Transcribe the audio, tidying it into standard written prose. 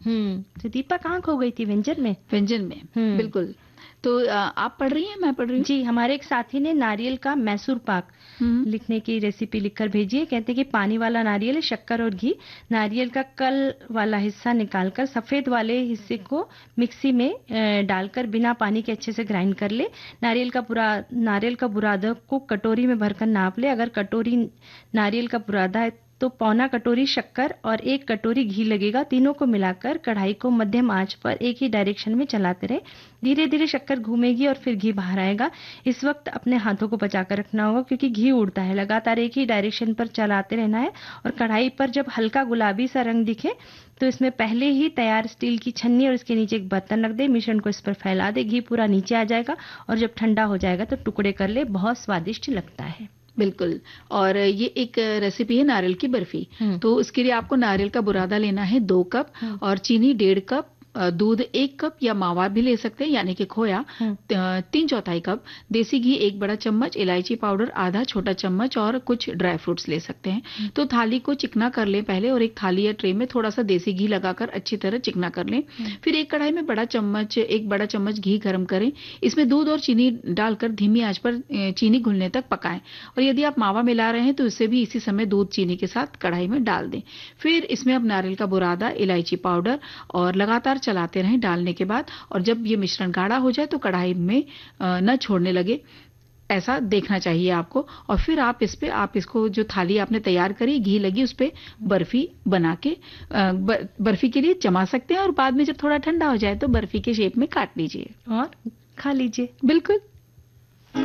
तो दीपा कहाँ खो गई थी व्यंजन में? व्यंजन में बिल्कुल। तो आप पढ़ रही हैं, मैं पढ़ रही हूँ। जी, हमारे एक साथी ने नारियल का मैसूर पाक लिखने की रेसिपी लिखकर भेजी है। कहते हैं कि पानी वाला नारियल, शक्कर और घी, नारियल का कल वाला हिस्सा निकालकर सफेद वाले हिस्से को मिक्सी में डालकर बिना पानी के अच्छे से ग्राइंड कर ले। नारियल का बुरादा को कटोरी में भरकर नाप ले। अगर कटोरी नारियल का बुरादा है तो पौना कटोरी शक्कर और 1 कटोरी घी लगेगा। तीनों को मिलाकर कढ़ाई को मध्यम आंच पर एक ही डायरेक्शन में चलाते रहे। धीरे धीरे शक्कर घूमेगी और फिर घी बाहर आएगा। इस वक्त अपने हाथों को बचाकर रखना होगा क्योंकि घी उड़ता है। लगातार एक ही डायरेक्शन पर चलाते रहना है और कढ़ाई पर जब हल्का गुलाबी सा रंग दिखे तो इसमें पहले ही तैयार स्टील की छन्नी और इसके नीचे एक बर्तन रख दे। मिश्रण को इस पर फैला दे। घी पूरा नीचे आ जाएगा और जब ठंडा हो जाएगा तो टुकड़े कर ले। बहुत स्वादिष्ट लगता है। बिल्कुल। और ये एक रेसिपी है नारियल की बर्फी। तो उसके लिए आपको नारियल का बुरादा लेना है 2 कप और चीनी 1.5 कप, दूध 1 कप या मावा भी ले सकते हैं यानी कि खोया 3/4 कप, देसी घी 1 बड़ा चम्मच, इलायची पाउडर आधा छोटा चम्मच और कुछ ड्राई फ्रूट्स ले सकते हैं। तो थाली को चिकना कर लें पहले और एक थाली या ट्रे में थोड़ा सा देसी घी लगाकर अच्छी तरह चिकना कर लें। फिर एक कढ़ाई में एक बड़ा चम्मच घी गर्म करें। इसमें दूध और चीनी डालकर धीमी आंच पर चीनी घुलने तक पकाएं और यदि आप मावा मिला रहे हैं तो इसे भी इसी समय दूध चीनी के साथ कढ़ाई में डाल दें। फिर इसमें अब नारियल का बुरादा, इलायची पाउडर और लगातार चलाते रहें डालने के बाद। और जब ये मिश्रण गाढ़ा हो जाए तो कढ़ाई में न छोड़ने लगे, ऐसा देखना चाहिए आपको। और फिर आप इसको जो थाली आपने तैयार करी घी लगी उस पे बर्फी बना के बर्फी के लिए जमा सकते हैं और बाद में जब थोड़ा ठंडा हो जाए तो बर्फी के शेप में काट लीजिए और खा लीजिए। बिल्कुल।